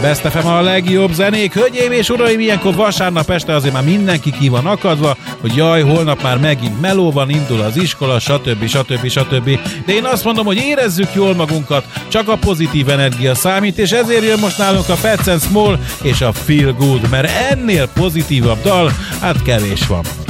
Best FM a legjobb zenék. Hölgyeim és uraim, ilyenkor vasárnap este azért már mindenki ki van akadva, hogy jaj, holnap már megint meló van, indul az iskola, stb. De én azt mondom, hogy érezzük jól magunkat, csak a pozitív energia számít, és ezért jön most nálunk a Fats and Small és a Feel Good, mert ennél pozitívabb dal, hát kevés van.